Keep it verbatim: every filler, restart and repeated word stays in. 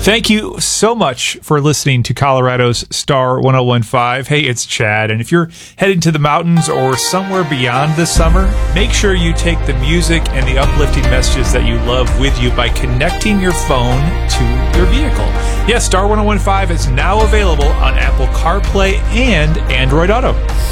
Thank you so much for listening to Colorado's Star ten fifteen. Hey, it's Chad, and if you're heading to the mountains or somewhere beyond this summer, make sure you take the music and the uplifting messages that you love with you by connecting your phone to your vehicle. Yes, Star ten fifteen is now available on Apple CarPlay and Android Auto.